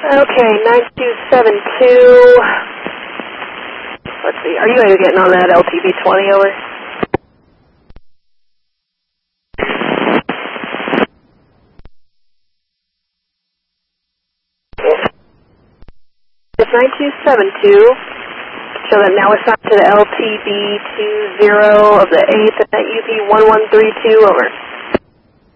Okay, 9272. Let's see, are you getting on that LTV 20 over? It's 9272. So that now it's on to the LTV 20 of the 8th at UP 1132 over.